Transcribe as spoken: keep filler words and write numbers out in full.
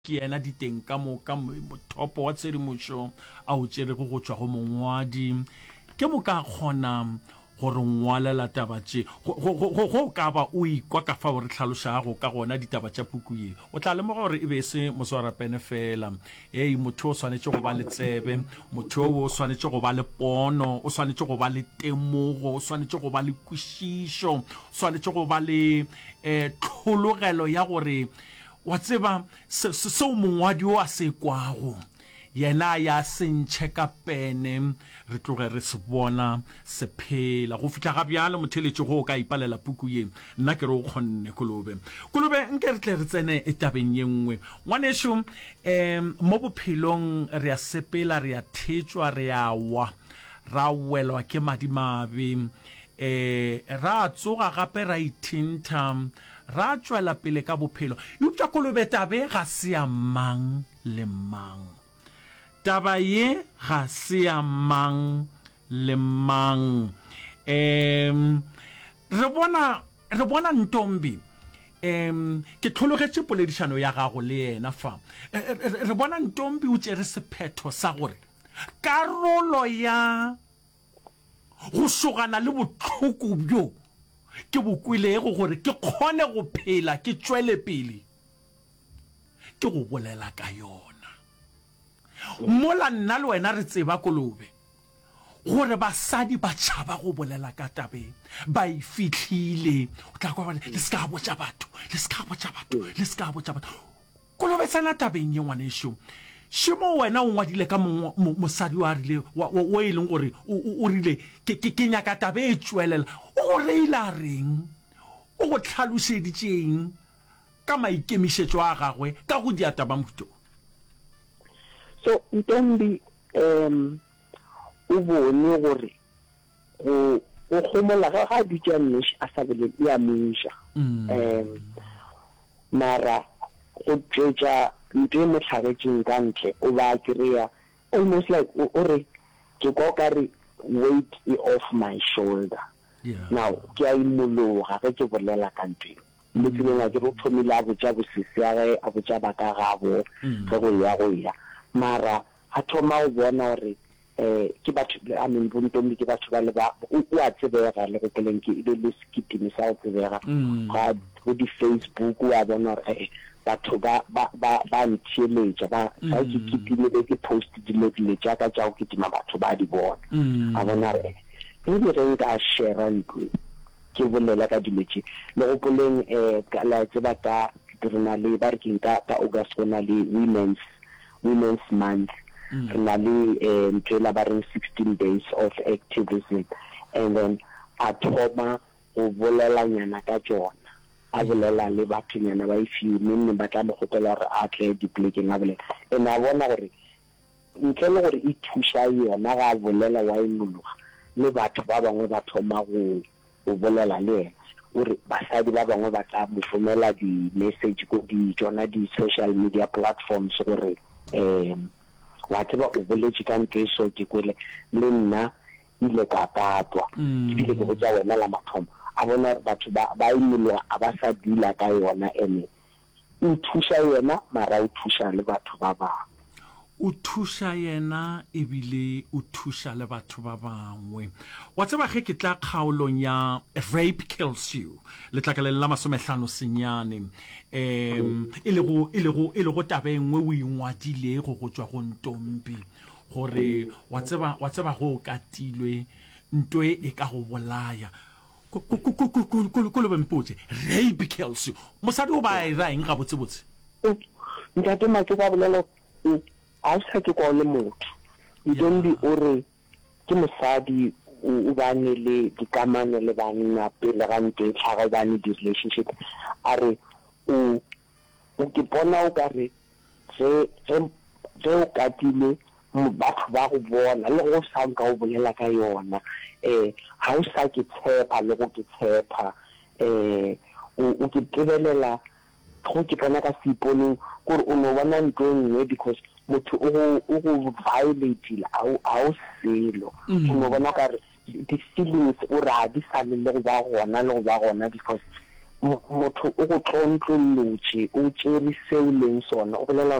ke ena diteng ka mo ka mothopo wa tshedimošo a o tšere go go tswa go mongwadi ke mo ka kgona gore ngwalela taba tše go ka ba o ikwa ka fa o re tlhalošago ka gona ditaba tša puku ye o tla lemoga gore e be se moswarapene fela ei motho o swanetše go ba le tsebe motho o swanetše go ba le pono o swanetše go ba le temogo o swanetše go ba le kwešišo o swanetše go ba le um tlhologelo ya gore wa tseba seo mongwadi o a se kwago yena ya sentšhe ka pene re tloge re se bona se phela go fitlha ga bjale motheletše go o ka ipalela puku ye nna ke re o kgonne Kolobe Kolobe nke re tle re tsene etabeng ye nngwe ngwanešo um mo bophelong re a sepela re a thetšwa re a wa ra welwa ke madimabe eh ra tsoga gape ra ithintha ra tšwela pele ka bophelo eupša Kolobe tabe ga se ya mang le mang taba ye ga se ya mang le mang um re bona re bona Ntombi um ke tlhologetše poledišano ya gago le yena fa re bona Ntombi o tšere sephetho sa gore karolo ya go sogana le botlhoko bjo ke bokwilego gore ke kgone go phela ke tšwele pele ke go bolela ka yona mola nna le wena re tseba Kolobe gore basadi ba tšhaba go bolela ka tabeng ba e fitlhile o tla kwa le se ka botša batho le se ka botša batho le se ka botša batho Kolobe tsena tabeng ye ngwanešo šimo wena o ngwadile ka mosadi wa rile o e leng gore o rile ke nyaka tabe e tšwelela o go reile a reng o go tlhalošeditšeng ka maikemišetšo a gagwe ka go diataba moto so Ntombi um o bone gore go go gomola ga ga dutša nnoši a sa bele ya moša um mara go tšwetša ntho e mo tlhagetšeng ka ntle o ba kry-a almost like o re ke kwa ka re weight off my shoulder now ke a imologa ge ke bolela ka ntweng mo tseleng a ke re o thomile a botša bosisi a ge a botša ba ka gabo ge go ya go ya mara a thoma o bona gore eh ke batho I mean Ntombi ke batho ba le ba o a tsebega le go keleng ke ile le skitimi sa go tsebega ga go di Facebook wa bona gore batho ba ba ba ntšheletša ba ga ke kitile be ke post di le le tša ka tša go kitima batho ba di bona a bona re e di re nka share ntwe ke bolela ka diletše le go poleng eh ka la tseba ka rena le ba re ke nka ka August gona le women's women's month rena le ntwe la ba reng sixteen days of activism and then a thoma go bolela nyana ka tsona a bolela le batho nyana ba ifiu mme ba tla mo gotela gore a tle diplekeng a bolela ene a bona gore ntle le gore e thuša yona ga a bolela wa imologa le batho ba bangwe ba thoma go bolela le ena gore basadi ba bangwe ba tla mo fomela di-message ko di tsona di-social media platforms gore um wa tseba o boletše ka ntho e so ke kwele le nna ile ka patwa ebile ke botša wena la mathomo a bona batho ba imologa a ba sa dula ka yona ene o thuša yena mara o thuša le batho ba bangwe o thuša yena ebile o thuša le batho ba bangwe wa tseba ge ke tla kgaolong ya Rape Kills You letlakaleng la masomehlano senyane um e le go e le go e le go tabe nngwe o ingwadile go go tswa go Ntombi gore wa tseba wa tseba go katilwe ntwe e ka go bolaya Kolobe mpotse Rape Kills You mosadi o ba e ra eng ga botse botse ntate matse ba bolela a sa ke kwa le motho Ntombi o re ke mosadi o bane le dikamano le banna pele ga ntwe tlhaga bane di-relationship a re o ke bona o ka re ge o katile batho ba go bona le go sa nka o bolela ka yona um ga o sa ke tshepa le go ke tshepa um o ke tebelela go ke bona ka seiponeng gore o no bona ntho e nngwe because motho o go violateile a o selo o no bona ka re di-feelings o re ga di sale le go ba gona le go ba gona because motho o go tlontlolotse o tsere seo leng sona o bolela